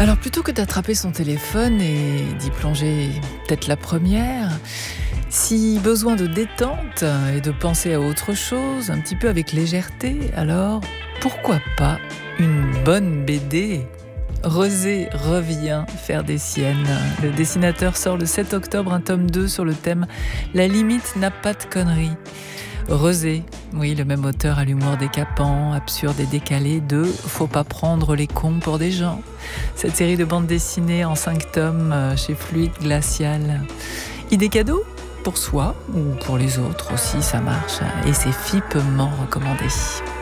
Alors plutôt que d'attraper son téléphone et d'y plonger peut-être la première, si besoin de détente et de penser à autre chose, un petit peu avec légèreté, alors pourquoi pas une bonne BD ? Rosé revient faire des siennes. Le dessinateur sort le 7 octobre un tome 2 sur le thème « La limite n'a pas de conneries ». Rosé, oui, le même auteur à l'humour décapant, absurde et décalé de « Faut pas prendre les cons pour des gens ». Cette série de bandes dessinées en 5 tomes chez Fluide Glacial. Idée cadeau ? Pour soi ou pour les autres aussi, ça marche. Et c'est fipement recommandé.